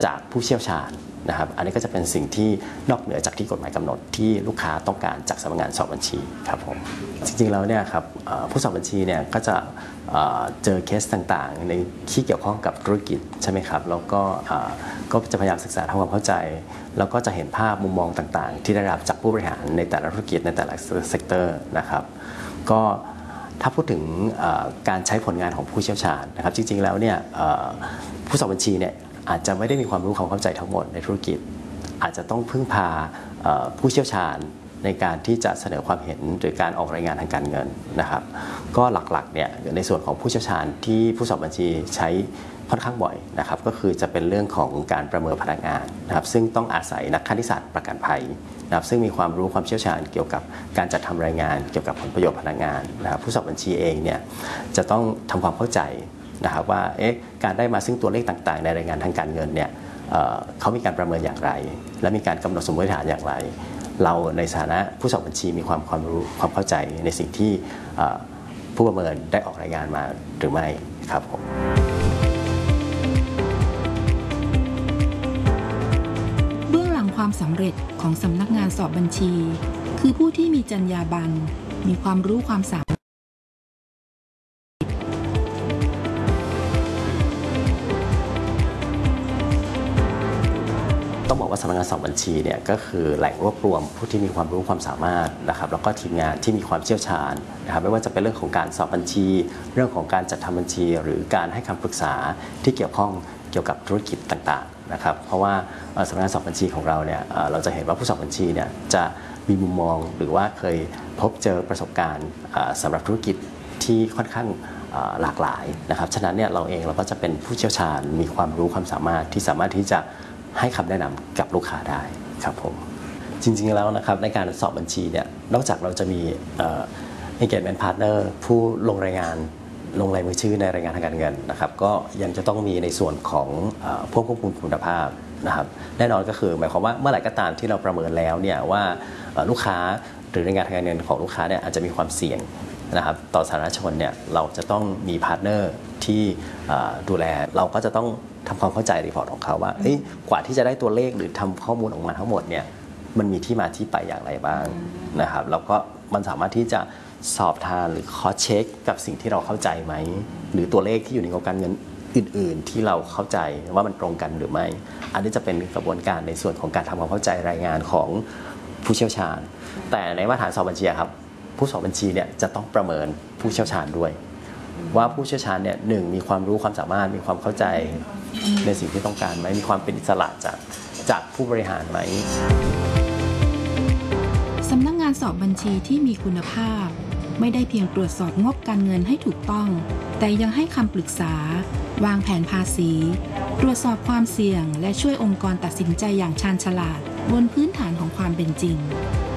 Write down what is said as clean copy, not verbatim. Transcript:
จากผู้เชี่ยวชาญนะครับอันนี้ก็จะเป็นสิ่งที่นอกเหนือจากที่กฎหมายกำหนดที่ลูกค้าต้องการจากสำนักงานสอบบัญชีครับผมจริงๆแล้วเนี่ยครับผู้สอบบัญชีเนี่ยก็จะเจอเคสต่างๆในที่เกี่ยวข้องกับธุรกิจใช่ไหมครับแล้วก็จะพยายามศึกษาทำความเข้าใจแล้วก็จะเห็นภาพมุมมองต่างๆที่ได้รับจากผู้บริหารในแต่ละธุรกิจในแต่ละเซกเตอร์นะครับก็ถ้าพูดถึงการใช้ผลงานของผู้เชี่ยวชาญนะครับจริงๆแล้วเนี่ยผู้สอบบัญชีเนี่ยอาจจะไม่ได้มีความรู้ความเข้าใจทั้งหมดในธุรกิจอาจจะต้องพึ่งพาผู้เชี่ยวชาญในการที่จะเสนอความเห็นหรือการออกรายงานทางการเงินนะครับก็หลักๆเนี่ยในส่วนของผู้เชี่ยวชาญที่ผู้สอบบัญชีใช้ค่อนข้างบ่อยนะครับก็คือจะเป็นเรื่องของการประเมินพนักงานนะครับซึ่งต้องอาศัยนักคณิตศาสตร์ประกันภัยนะครับซึ่งมีความรู้ความเชี่ยวชาญเกี่ยวกับการจัดทำรายงานเกี่ยวกับผลประโยชน์พนักงานนะครับผู้สอบบัญชีเองเนี่ยจะต้องทำความเข้าใจนะครับว่าการได้มาซึ่งตัวเลขต่างๆในรายงานทางการเงินเนี่ยเขามีการประเมินอย่างไรและมีการกำหนดสมมติฐานอย่างไรเราในฐานะผู้สอบบัญชีมีความรู้ความเข้าใจในสิ่งที่ผู้ประเมินได้ออกรายงานมาหรือไม่ครับผมเบื้องหลังความสำเร็จของสำนักงานสอบบัญชีคือผู้ที่มีจรรยาบรรณมีความรู้ความสามารถต้องบอกว่าสำนักงานสอบบัญชีเนี่ยก็คือแหล่งรวบรวมผู้ที่มีความรู้ความสามารถนะครับแล้วก็ทีมงานที่มีความเชี่ยวชาญนะครับไม่ว่าจะเป็นเรื่องของการสอบบัญชีเรื่องของการจัดทำบัญชีหรือการให้คำปรึกษาที่เกี่ยวข้องเกี่ยวกับธุรกิจต่างๆนะครับเพราะว่าสำนักงานสอบบัญชีของเราเนี่ยเราจะเห็นว่าผู้สอบบัญชีเนี่ยจะมีมุมมองหรือว่าเคยพบเจอประสบการณ์สำหรับธุรกิจที่ค่อนข้างหลากหลายนะครับฉะนั้นเนี่ยเราก็จะเป็นผู้เชี่ยวชาญมีความรู้ความสามารถที่สามารถที่จะให้คำแนะนำกับลูกค้าได้ครับผมจริงๆแล้วนะครับในการสอบบัญชีเนี่ยนอกจากเราจะมี engagement partner ผู้ลงรายงานลงลายมือชื่อในรายงานทางการเงินนะครับก็ยังจะต้องมีในส่วนของผู้ควบคุมคุณภาพนะครับแน่นอนก็คือหมายความว่าเมื่อไหร่ก็ตามที่เราประเมินแล้วเนี่ยว่าลูกค้าหรือรายงานทางการเงินของลูกค้าเนี่ยอาจจะมีความเสี่ยงนะครับต่อสาธารณชนเนี่ยเราจะต้องมีพาร์ทเนอร์ที่ดูแลเราก็จะต้องทำความเข้าใจรีพอร์ตของเขาว่ากว่าที่จะได้ตัวเลขหรือทำข้อมูลออกมาทั้งหมดเนี่ยมันมีที่มาที่ไปอย่างไรบ้างนะครับแล้วก็มันสามารถที่จะสอบทานหรือคอสเช็คกับสิ่งที่เราเข้าใจไหมหรือตัวเลขที่อยู่ในงบการเงินอื่นๆที่เราเข้าใจว่ามันตรงกันหรือไม่อันนี้จะเป็นกระบวนการในส่วนของการทำความเข้าใจรายงานของผู้เชี่ยวชาญแต่ในมาตรฐานสอบบัญชีครับผู้สอบบัญชีเนี่ยจะต้องประเมินผู้เชี่ยวชาญด้วยว่าผู้เชี่ยวชาญเนี่ยหนึ่งมีความรู้ความสามารถมีความเข้าใจในสิ่งที่ต้องการไหมมีความเป็นอิสระจากผู้บริหารไหมสำนักงานสอบบัญชีที่มีคุณภาพไม่ได้เพียงตรวจสอบงบการเงินให้ถูกต้องแต่ยังให้คำปรึกษาวางแผนภาษีตรวจสอบความเสี่ยงและช่วยองค์กรตัดสินใจอย่างชาญฉลาดบนพื้นฐานของความเป็นจริง